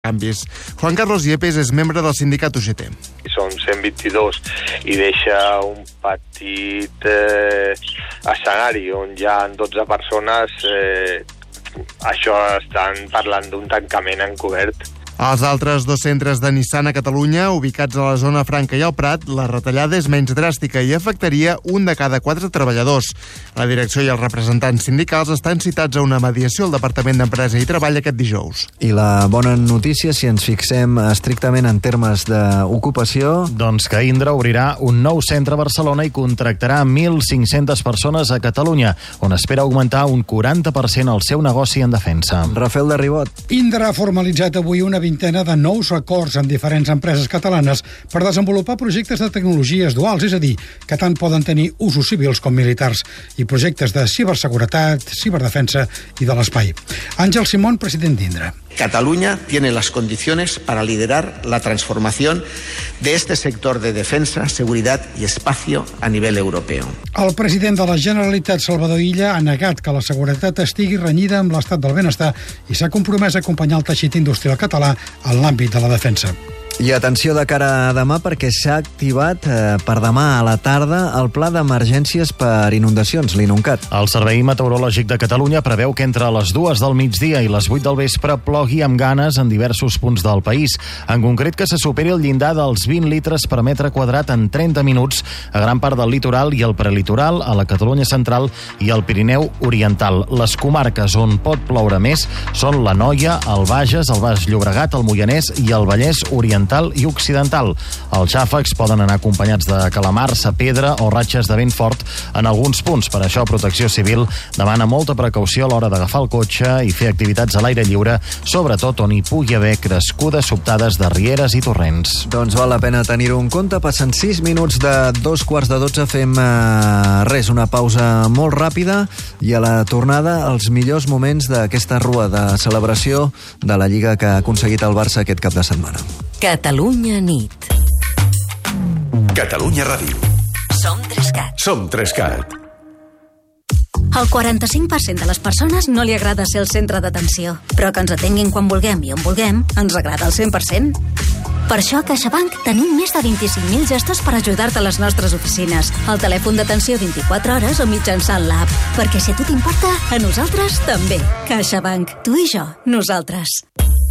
canvis. Juan Carlos Yepes és membre del sindicat UGT. Són 122 i deixa un petit escenari on hi ha 12 persones. Això estan parlant d'un tancament encobert. Als altres dos centres de Nissan a Catalunya, ubicats a la zona franca i al Prat, la retallada és menys dràstica i afectaria un de cada 4 treballadors. La direcció i els representants sindicals estan citats a una mediació al Departament d'Empresa i Treball aquest dijous. I la bona notícia, si ens fixem estrictament en termes d'ocupació... Doncs que Indra obrirà un nou centre a Barcelona i contractarà 1.500 persones a Catalunya, on espera augmentar un 40% el seu negoci en defensa. Rafael de Ribot. Indra ha formalitzat avui una vintena de nous acords amb diferents empreses catalanes per desenvolupar projectes de tecnologies duals, és a dir, que tant poden tenir usos civils com militars, i projectes de ciberseguretat, ciberdefensa i de l'espai. Ángel Simón, president d'Indra. Cataluña tiene las condiciones para liderar la transformación de este sector de defensa, seguridad y espacio a nivel europeo. El president de la Generalitat, Salvador Illa, ha negat que la seguretat estigui renyida amb l'estat del benestar i s'ha compromès a acompanyar el teixit industrial català en l'àmbit de la defensa. I atenció de cara a demà, perquè s'ha activat per demà a la tarda el pla d'emergències per inundacions, l'INUNCAT. El Servei Meteorològic de Catalunya preveu que entre les 2 del migdia i les 8 del vespre plogui amb ganes en diversos punts del país. En concret, que se superi el llindar dels 20 litres per metre quadrat en 30 minuts a gran part del litoral i el prelitoral, a la Catalunya central i el Pirineu oriental. Les comarques on pot ploure més són l'Anoia, el Bages, el Baix Llobregat, el Moianès i el Vallès oriental i occidental. Els xàfecs poden anar acompanyats de calamars, pedra o ratxes de vent fort en alguns punts. Per això, Protecció Civil demana molta precaució a l'hora d'agafar el cotxe i fer activitats a l'aire lliure, sobretot on hi pugui haver crescudes sobtades de rieres i torrents. Doncs val la pena tenir-ho en compte. Passen 6 minuts de 2:45. Fem una pausa molt ràpida i a la tornada els millors moments d'aquesta rua de celebració de la Lliga que ha aconseguit el Barça aquest cap de setmana. Catalunya nit. Catalunya Ràdio. Som 3CAT. Som 3CAT. Al 45% de les persones no li agrada ser el centre d'atenció, però que ens atenguin quan vulguem i on vulguem ens agrada al 100%. Per això a CaixaBank tenim més de 25.000 gestors per ajudar-te a les nostres oficines, al telèfon d'atenció 24 hores o mitjançant l'app. Perquè si a tu t'importa, a nosaltres també. CaixaBank. Tu i jo. Nosaltres.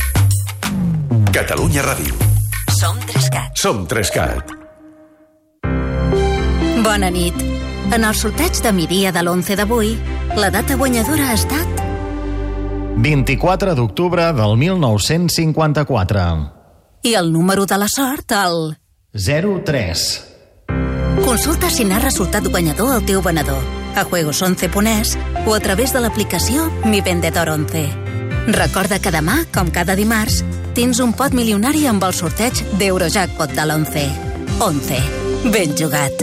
Catalunya Ràdio. Som 3CAT. Som 3CAT. Bona nit. En el sorteig de migdia de l'11 d'avui, la data guanyadora ha estat... 24 d'octubre del 1954. I el número de la sort, el... 03. Consulta si n'ha resultat guanyador el teu venedor, a juegos11.es o a través de l'aplicació Mi Vendedor 11. Recorda que demà, com cada dimarts, tens un pot milionari amb el sorteig d'Eurojackpot de l'11. 11. Ben jugat.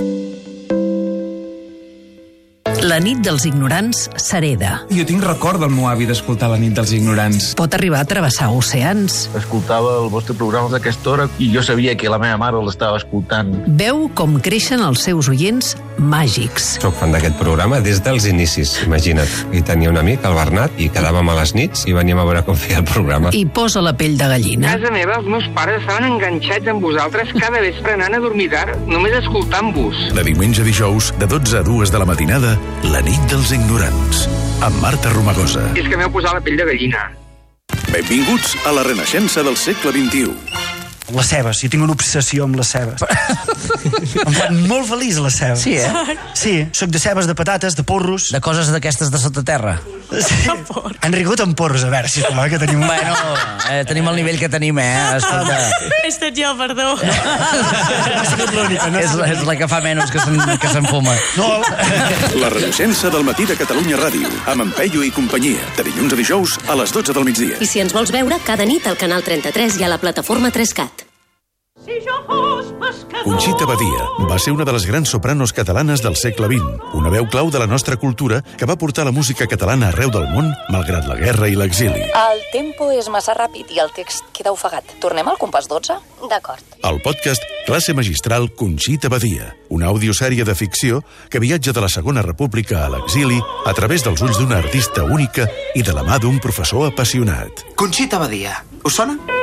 La nit dels ignorants s'hereda. Jo tinc record del meu avi d'escoltar La nit dels ignorants. Pot arribar a travessar oceans. Escoltava el vostre programa d'aquesta hora i jo sabia que la meva mare l'estava escoltant. Veu com creixen els seus oients màgics. Soc fan d'aquest programa des dels inicis, imagina't. I tenia un amic, el Bernat, i quedàvem a les nits i veníem a veure com feia el programa. I posa la pell de gallina. A casa meva, els meus pares estaven enganxats amb vosaltres cada vespre anant a dormir tard, només escoltant-vos. De diumenge a dijous, de 12 a 2 de la matinada, La nit dels ignorants, amb Marta Romagosa. És que m'heu posat la pell de gallina. Benvinguts a la renaixença del segle XXI. Les cebes, jo tinc una obsessió amb les cebes. Em fan molt feliç les cebes. Sí, eh? Sí, soc de cebes, de patates, de porros. De coses d'aquestes de sota terra. Sí. Han rigut amb porros, a veure, sisplau, que tenim... Bueno, tenim el nivell que tenim, escolta. He estat jo, perdó. Ha sigut l'única, no? És la que fa menys que s'enfuma. No. La renaixença del matí de Catalunya Ràdio, amb en Peyu i companyia, de dilluns a dijous a les 12 del migdia. I si ens vols veure, cada nit al canal 33 i a la plataforma 3CAT. Conxita Badia va ser una de les grans sopranos catalanes del segle XX, una veu clau de la nostra cultura que va portar la música catalana arreu del món, malgrat la guerra i l'exili. El tempo és massa ràpid i el text queda ofegat. Tornem al compàs 12? D'acord. El podcast Classe Magistral Conxita Badia, una audiosèrie de ficció que viatja de la Segona República a l'exili a través dels ulls d'una artista única i de la mà d'un professor apassionat. Conxita Badia. Us sona?